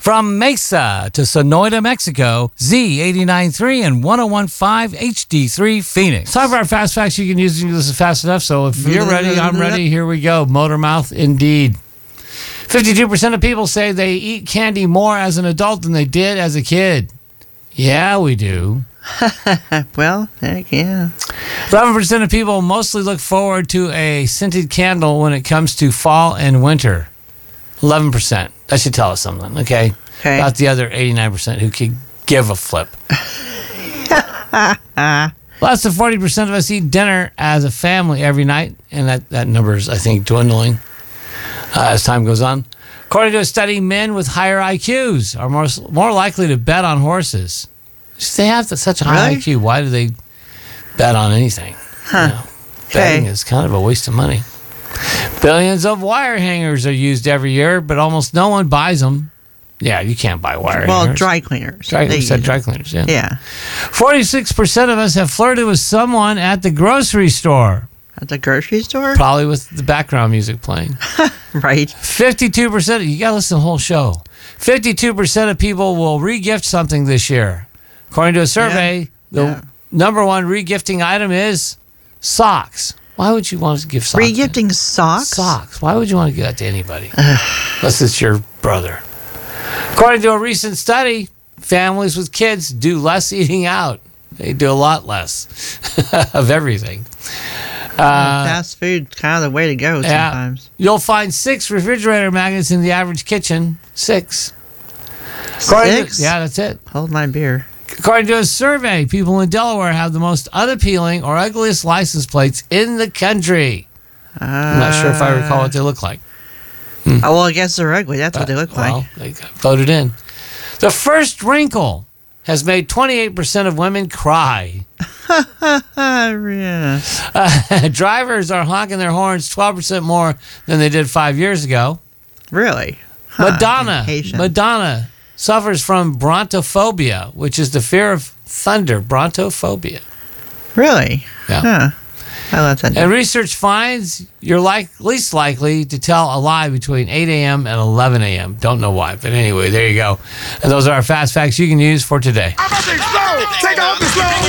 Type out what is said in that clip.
From Mesa to Sonoita, Mexico, Z89.3 and 101.5 HD3 Phoenix. Time for our fast facts you can use and listen fast enough. So if you're ready, I'm ready. Here we go. Motor mouth indeed. 52% of people say they eat candy more as an adult than they did as a kid. Yeah, we do. Well, heck yeah. 11% of people mostly look forward to a scented candle when it comes to fall and winter. 11%. That should tell us something, okay? About the other 89% who could give a flip. Less than 40% of us eat dinner as a family every night, and that number is, I think, dwindling as time goes on. According to a study, men with higher IQs are more likely to bet on horses. They have such a high IQ. Why do they bet on anything? Betting is kind of a waste of money. Billions of wire hangers are used every year, but almost no one buys them. Yeah, you can't buy wire hangers. Well, dry cleaners. Dry cleaners, yeah. Yeah. 46% of us have flirted with someone at the grocery store. At the grocery store? Probably with the background music playing. Right. 52%, you got to listen to the whole show. 52% of people will re-gift something this year. According to a survey, the number one re-gifting item is socks. Why would you want to give socks? Re-gifting socks? Socks. Why would you want to give that to anybody? Unless it's your brother. According to a recent study, families with kids do less eating out. They do a lot less of everything. Fast food kind of the way to go sometimes. You'll find 6 refrigerator magnets in the average kitchen. 6. 6? Yeah, that's it. Hold my beer. According to a survey, people in Delaware have the most unappealing or ugliest license plates in the country. I'm not sure if I recall what they look like. Oh, well, I guess they're ugly. That's what they look like. Well, they got voted in. The first wrinkle has made 28% of women cry. Yes. Drivers are honking their horns 12% more than they did 5 years ago. Really? Madonna suffers from brontophobia, which is the fear of thunder. Brontophobia. Really? Yeah. Huh. I love that. And research finds you're least likely to tell a lie between 8 a.m. and 11 a.m. Don't know why, but anyway, there you go. And those are our fast facts you can use for today. I'm up and slow. Take off and slow.